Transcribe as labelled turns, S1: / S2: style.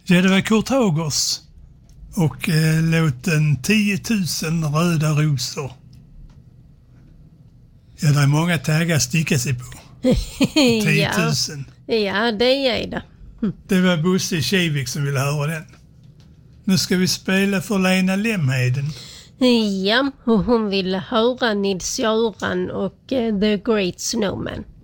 S1: Ja, det var Kurt Haugers. Och låten 10 000 röda rosor. Ja, det är många taggar att sticka sig på. 10 000.
S2: Ja, det är det.
S1: Det var Bosse Kivik som ville höra den. Nu ska vi spela för Lena Lemheden.
S2: Ja, och hon ville höra Nils Göran och The Great Snowman.